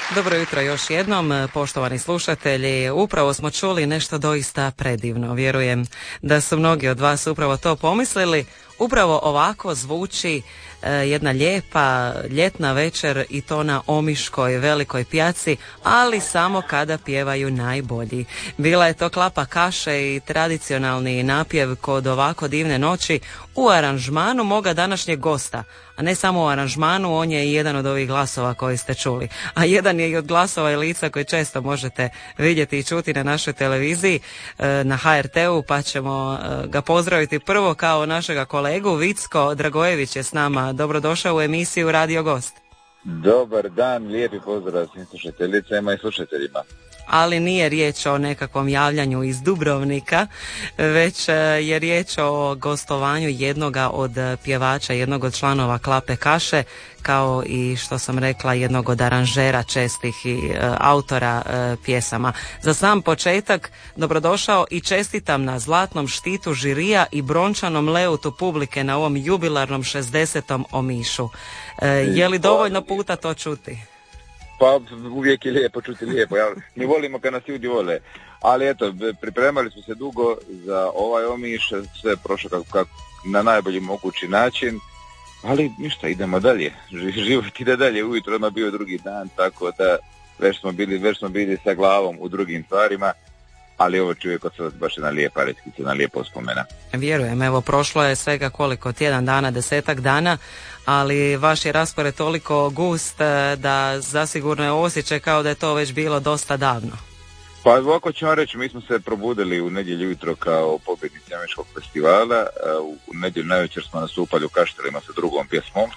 Dobro jutro još jednom, poštovani slušatelji. Upravo smo čuli nešto doista predivno. Vjerujem da su mnogi od vas upravo to pomislili. Upravo ovako zvuči jedna lijepa ljetna večer i to na Omiškoj velikoj pijaci, ali samo kada pjevaju najbolji. Bila je to klapa kaše i tradicionalni napjev kod ovako divne noći u aranžmanu moga današnjeg gosta. A ne samo u aranžmanu, on je i jedan od ovih glasova koji ste čuli. A jedan je i od glasova i lica koje često možete vidjeti i čuti na našoj televiziji, na HRT-u, pa ćemo ga pozdraviti prvo kao našega kolegu. Vicko Dragojević je s nama. Dobrodošao u emisiju Radio Gost. Dobar dan, lijepi pozdrav svim slušateljicama i slušateljima. Ali nije riječ o nekakvom javljanju iz Dubrovnika, već je riječ o gostovanju jednoga od pjevača, jednog od članova Klape kaše, kao i što sam rekla jednog od aranžera čestih i autora pjesama. Za sam početak dobrodošao i čestitam na zlatnom štitu žirija i brončanom leutu publike na ovom jubilarnom 60. Omišu. Je li dovoljno puta to čuti? Pa uvijek je lijepo čuti lijepo, mi volimo kad nas ljudi vole, ali eto, pripremali smo se dugo za ovaj Omiš, sve je prošlo kako na najbolji mogući način, ali ništa, idemo dalje, život ide dalje, ujutro odmah bio drugi dan, tako da već smo bili sa glavom u drugim stvarima, ali ovo čovjek od sada baš jedna lijepa reckica, jedna lijepa uspomena. Vjerujem, evo prošlo je svega koliko, tjedan dana, 10 dana, ali vaš je raspored toliko gust da zasigurno je osjećaj kao da je to već bilo dosta davno. Pa ovako ću vam reći, mi smo se probudili u nedjelju jutro kao pobjednici Omiškog festivala, u nedjelju navečer smo nastupali u Kaštelima sa drugom pjesmom,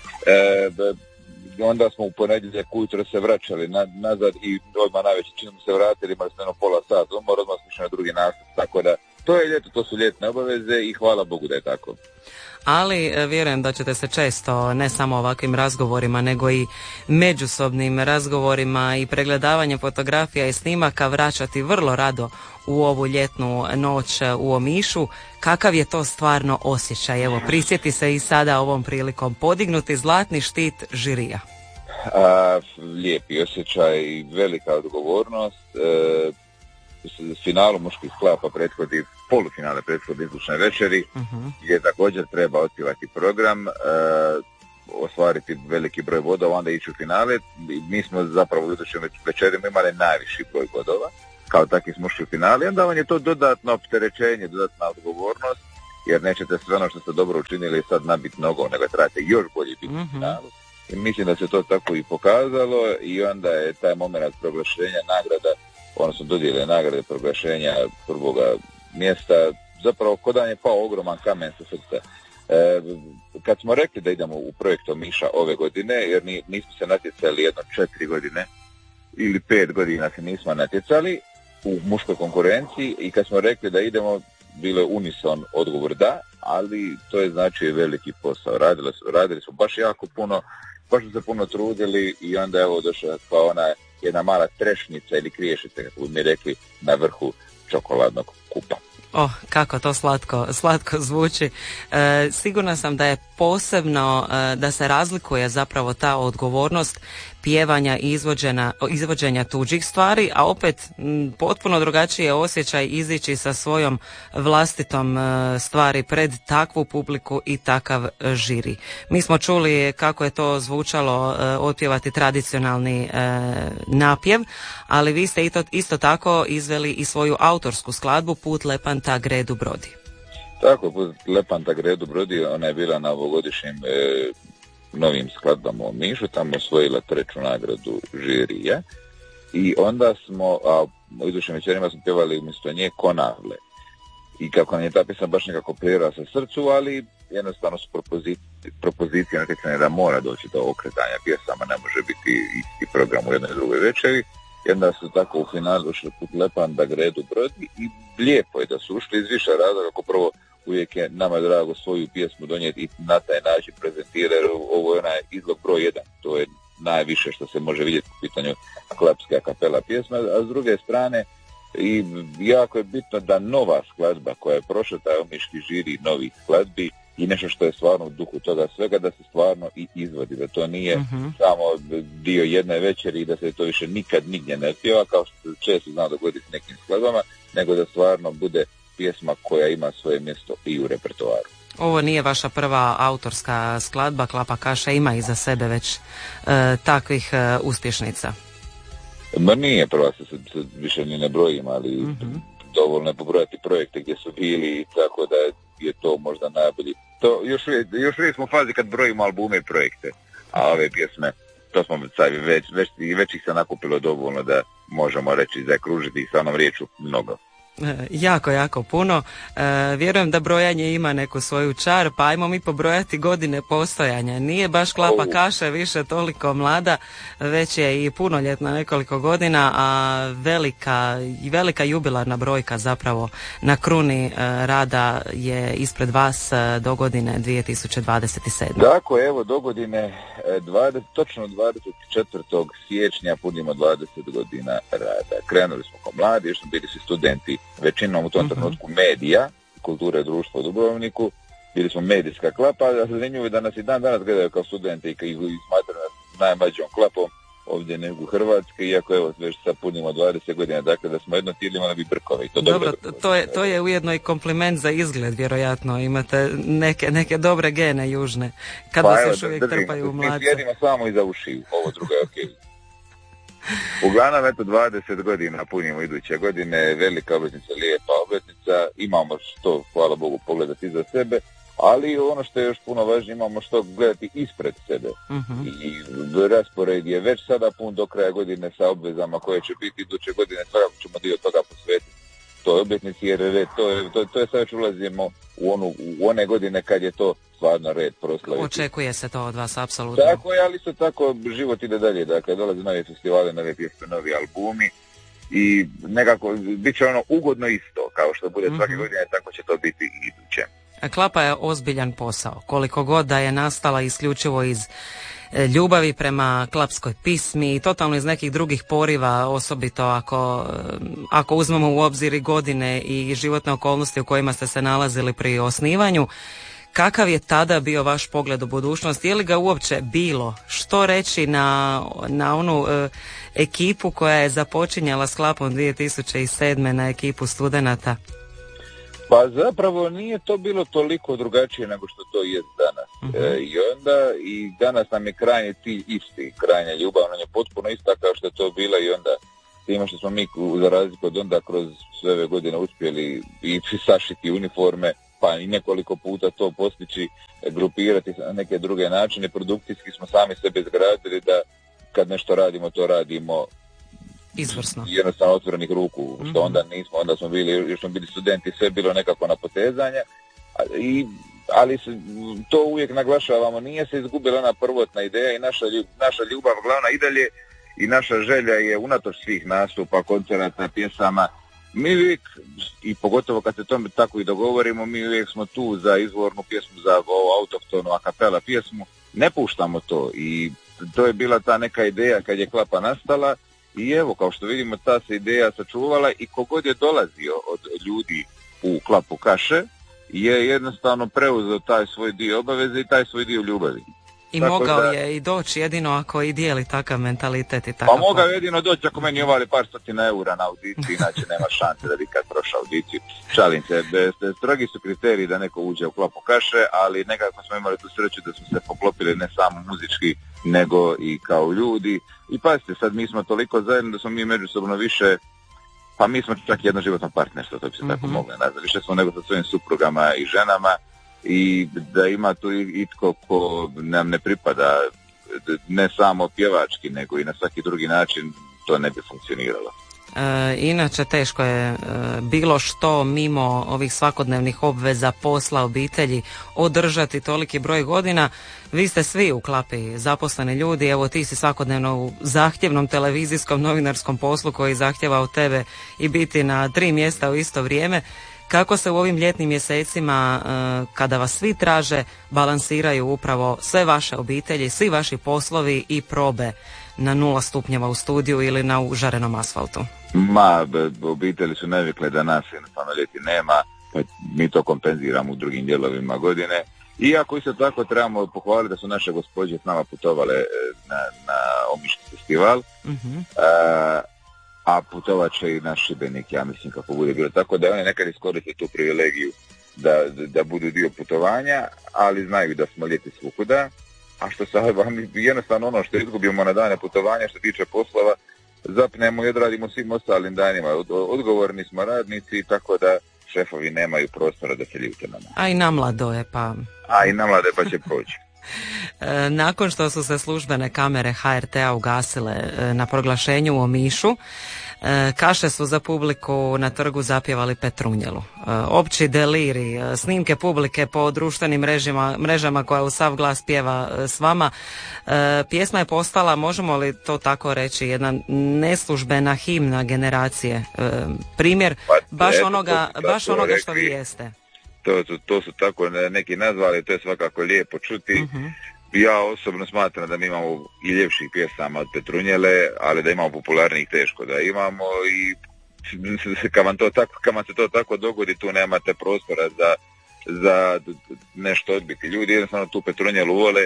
onda smo u ponedjeljak ujutro se vraćali nazad i odmah navečer čim smo se vratili, imali smo jedno pola sata umor, odmah smo išli na drugi nastup, tako da to je ljeto, to su ljetne obaveze i hvala Bogu da je tako. Ali vjerujem da ćete se često, ne samo ovakvim razgovorima, nego i međusobnim razgovorima i pregledavanjem fotografija i snimaka vraćati vrlo rado u ovu ljetnu noć u Omišu. Kakav je to stvarno osjećaj? Evo, prisjeti se i sada ovom prilikom podignuti zlatni štit žirija. Lijepi osjećaj, velika odgovornost. Finalu muških klapa prethodi, polufinale prethodi izlučne večeri, gdje također treba otpjevati program, ostvariti veliki broj bodova, onda ići u finale. Mi smo zapravo u izlučnoj večeri imali najviši broj bodova, kao takvi smo ušli u finale, onda vam je to dodatno opterećenje, dodatna odgovornost, jer nećete sve ono što ste dobro učinili sad nabiti nogom, nego trebate još bolje biti u finalu. I mislim da se to tako i pokazalo i onda je taj moment proglašenja nagrada, odnosno dodjele nagrade proglašenja prvoga mjesta, zapravo ko da je pao ogroman kamen sa srca. Kad smo rekli da idemo u projekt Omiša ove godine, jer nismo se natjecali jedno 4 godine ili 5 godina se nismo natjecali u muškoj konkurenciji i kad smo rekli da idemo, bilo je unison odgovor da, ali to je znači veliki posao. Radili smo baš jako puno, baš smo se puno trudili i onda evo došla kao ona jedna mala trešnica ili kriješica, kako bi mi rekli, na vrhu čokoladnog kupa. Kako to slatko zvuči. Sigurna sam da je posebno, da se razlikuje zapravo ta odgovornost pjevanja i izvođenja tuđih stvari, a opet potpuno drugačiji je osjećaj izići sa svojom vlastitom stvari pred takvu publiku i takav žiri. Mi smo čuli kako je to zvučalo otpjevati tradicionalni napjev, ali vi ste isto tako izveli i svoju autorsku skladbu Put Lepanta Gredu Brodi. Tako, Put Lepanta Gredu Brodi, ona je bila na ovogodišnjim novim skladbama u Omišu, tamo osvojila 3. nagradu žirija i onda smo, u idućim večerima smo pjevali umjesto nje Konavle. I kako nam je ta pjesma baš nekako prirala sa srcu, ali jednostavno su propozicije natjecanja da mora doći do okretanja pjesama, ne može biti isti program u jednoj i drugoj večeri. I onda su tako u finalu ušli Put Lepanta Gredu Brodi i lijepo je da su ušli iz više razloga, kako prvo uvijek je nama drago svoju pjesmu donijeti i na taj način prezentirati, jer ovo je onaj izlog broj 1, to je najviše što se može vidjeti u pitanju klapske a kapela pjesma, a s druge strane i jako je bitno da nova skladba koja je prošla taj omiški žiri novih skladbi i nešto što je stvarno u duhu toga svega, da se stvarno i izvodi, da to nije samo dio jedne večeri i da se to više nikad nigdje ne pjeva, kao što se često zna dogoditi s nekim skladbama, nego da stvarno bude pjesma koja ima svoje mjesto i u repertoaru. Ovo nije vaša prva autorska skladba, Klapa kaše ima iza sebe već takvih uspješnica. Ma nije prva, se više ni ne brojim, ali dovoljno je pobrojati projekte gdje su bili, tako da je to možda najbolji. To još uvijek smo u fazi kad brojimo albume i projekte, a ove pjesme, to smo već ih se nakupilo dovoljno da možemo reći zakružiti ih sa onom riječu mnogo. Jako, jako puno. Vjerujem da brojanje ima neku svoju čar, pa ajmo mi pobrojati godine postojanja. Nije baš Klapa kaše više toliko mlada, već je i punoljetna nekoliko godina, a velika jubilarna brojka zapravo na kruni rada je ispred vas do godine 2027. Dakle, evo do godine točno 24. siječnja punimo 20 godina rada. Krenuli smo kao mladi, još smo bili svi studenti, većinom u tom trenutku medija, kulture i društva u Dubrovniku, bili smo medijska klapa, a zanimljivo je da nas i dan danas gledaju kao studente i smatraju nas najmlađom klapom ovdje nego u Hrvatskoj, iako evo već sad punimo 20 godina, dakle da smo jedno tijelo imali bi brkove. I to dobro, to je ujedno i kompliment za izgled, vjerojatno, imate neke dobre gene južne, kada se još uvijek trpaju u mladce. Mi sjedimo samo iza ušiju, ovo drugo je okej. Uglavnom, eto, 20 godina punimo iduće godine, velika obljetnica, lijepa obljetnica, imamo što, hvala Bogu, pogledati iza sebe, ali ono što je još puno važnije, imamo što gledati ispred sebe. I raspored je već sada pun do kraja godine sa obvezama koje će biti iduće godine, svakako ćemo dio toga posvetiti toj obljetnici, jer to je sad već ulazimo u one godine kad je to stvarno red proslaviti. Očekuje se to od vas, apsolutno. Tako je, ali isto tako život ide dalje, dakle dolaze novi festivali, nove pjesme, novi albumi i nekako bit će ono ugodno isto, kao što bude svake godine, tako će to biti i iduće. Klapa je ozbiljan posao, koliko god da je nastala isključivo iz ljubavi prema klapskoj pismi i totalno iz nekih drugih poriva, osobito ako uzmemo u obzir i godine i životne okolnosti u kojima ste se nalazili pri osnivanju. Kakav je tada bio vaš pogled u budućnost? Je li ga uopće bilo? Što reći na onu ekipu koja je započinjala s Klapom 2007. na ekipu studenata? Pa zapravo nije to bilo toliko drugačije nego što to je danas. I danas nam je krajnji cilj isti, krajnja ljubav nam je potpuno ista kao što je to bila i onda time što smo mi za razliku od onda kroz sve ove godine uspjeli i sašiti uniforme, pa i nekoliko puta to postići, grupirati na neke druge načine. Produkcijski smo sami sebe izgradili da kad nešto radimo, to radimo izvrsno, jednostavno otvorenih ruku, što onda nismo, onda smo bili studenti, sve bilo nekako na potezanje, ali to uvijek naglašavamo, nije se izgubila ona prvotna ideja i naša ljubav glavna i dalje i naša želja je unatoč svih nastupa, koncerata, pjesama, mi uvijek, i pogotovo kad se tome tako i dogovorimo, mi uvijek smo tu za izvornu pjesmu, za ovu autohtonu a cappella pjesmu, ne puštamo to i to je bila ta neka ideja kad je Klapa nastala i evo, kao što vidimo, ta se ideja sačuvala i kogod je dolazio od ljudi u Klapu kaše je jednostavno preuzeo taj svoj dio obaveze i taj svoj dio ljubavi. I tako mogao je i doći jedino ako i dijeli takav mentalitet i takav. Pa mogao je jedino doći ako meni uvali par stotina eura na audiciju, inače nema šanse da bi kad prošao audiciju. Šalim se, strogi su kriteriji da neko uđe u Klapu kaše, ali nekako smo imali tu sreću da su se poklopili ne samo muzički, nego i kao ljudi. I pazite, sad mi smo toliko zajedno da smo mi međusobno više, pa mi smo čak jedno životno partnerstvo, to bi se tako mogli nazvati. Više smo nego sa svojim suprugama i ženama. I da ima tu itko ko nam ne pripada, ne samo pjevački, nego i na svaki drugi način, to ne bi funkcioniralo. Inače teško je bilo što mimo ovih svakodnevnih obveza, posla, obitelji održati toliki broj godina. Vi ste svi u Klapi zaposleni ljudi, evo ti si svakodnevno u zahtjevnom televizijskom novinarskom poslu koji zahtjeva od tebe i biti na 3 mjesta u isto vrijeme. Kako se u ovim ljetnim mjesecima, kada vas svi traže, balansiraju upravo sve vaše obitelji, svi vaši poslovi i probe na 0 stupnjeva u studiju ili na užarenom asfaltu? Obitelji su navikle da nas jednostavno ljeti nema, pa mi to kompenziramo u drugim dijelovima godine Iako isto tako trebamo pohvaliti da su naše gospođe s nama putovale na Omiški festival, a putovat će i na Šibenik, ja mislim, kako bude bilo. Tako da oni nekad iskoriste tu privilegiju da budu dio putovanja, ali znaju da smo ljeti svukuda, a što sad jednostavno ono što izgubimo na dane putovanja što tiče poslova, zapnemo i odradimo svim ostalim danima. Odgovorni smo radnici, tako da šefovi nemaju prostora da se ljute na nas. A i namlado je pa... će proći. Nakon što su se službene kamere HRT-a ugasile na proglašenju u Omišu, kaše su za publiku na trgu zapjevali Petrunjelu. Opći deliri, snimke publike po društvenim mrežama koja u sav glas pjeva s vama. Pjesma je postala, možemo li to tako reći, jedna neslužbena himna generacije. Primjer baš onoga što vi jeste. To su tako neki nazvali, to je svakako lijepo čuti. Ja osobno smatram da mi imamo i ljepših pjesama od Petrunjele, ali da imamo popularnijih teško da imamo i kad vam se to tako dogodi, tu nemate prostora za nešto odbiti. Ljudi jednostavno tu Petrunjelu vole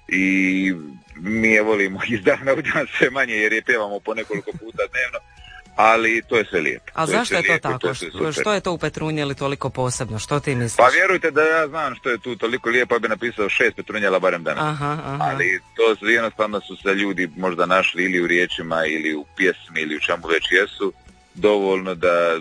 i mi je volimo iz dana u dan sve manje jer je pjevamo po nekoliko puta dnevno. Ali to je sve lijepo. A zašto je to tako? Što je to u Petrunjeli toliko posebno? Što ti misliš? Pa vjerujte da ja znam što je tu toliko lijepo, ja bi napisao 6 Petrunjela barem danas. Ali to su jednostavno su se ljudi možda našli ili u riječima ili u pjesmi ili u čemu već jesu dovoljno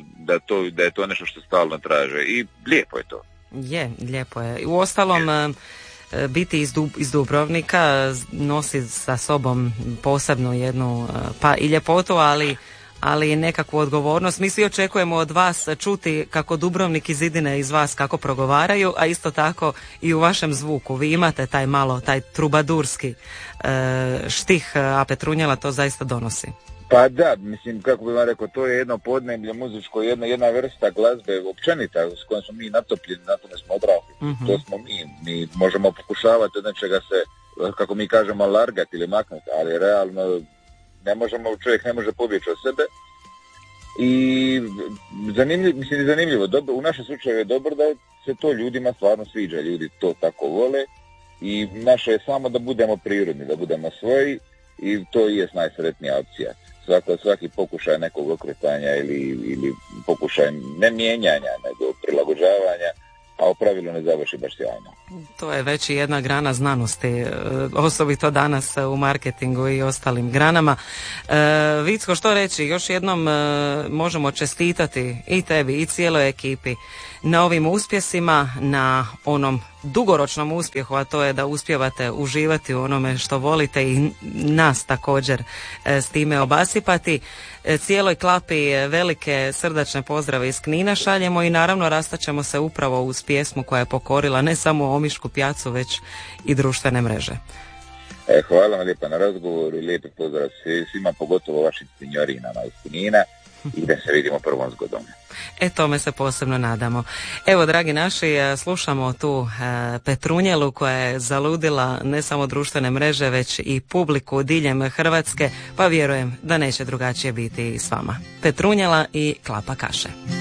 da je to nešto što stalno traže i lijepo je to. Je, lijepo je. Uostalom, biti iz Dubrovnika nosi sa sobom posebno jednu pa i ljepotu, ali i nekakvu odgovornost. Mi svi očekujemo od vas čuti kako Dubrovnik i Zidine iz vas kako progovaraju, a isto tako i u vašem zvuku. Vi imate taj trubadurski štih, a Petrunjela to zaista donosi. Pa da, mislim, kako bih vam rekao, to je jedno podneblje muzičko, jedna vrsta glazbe općenita s kojom smo mi natopljeni, na tome smo odrasli. To smo mi možemo pokušavati od nečega se, kako mi kažemo, largati ili maknuti, ali realno čovjek ne može pobjeći od sebe i zanimljivo, u našem slučaju je dobro da se to ljudima stvarno sviđa, ljudi to tako vole i naše je samo da budemo prirodni, da budemo svoji i to i je najsretnija opcija. Svaki pokušaj nekog okretanja ili pokušaj ne mijenjanja, nego prilagođavanja, a u pravilu ne završi baš sjajno. To je već i jedna grana znanosti, osobito danas u marketingu i ostalim granama. Vicko, što reći, još jednom možemo čestitati i tebi i cijeloj ekipi na ovim uspjesima, na onom dugoročnom uspjehu, a to je da uspijevate uživati u onome što volite i nas također s time obasipati. Cijeloj klapi velike srdačne pozdrave iz Knina šaljemo i naravno rastaćemo se upravo uz pjesmu koja je pokorila ne samo Omišku pijacu, već i društvene mreže. Hvala vam lijepa na razgovoru i lijepi pozdrav svima, pogotovo vašim signorinama iz Knina i da se vidimo prvom zgodom. Tome se posebno nadamo. Evo, dragi naši, slušamo tu Petrunjelu koja je zaludila ne samo društvene mreže, već i publiku diljem Hrvatske, pa vjerujem da neće drugačije biti i s vama. Petrunjela i Klapa kaše.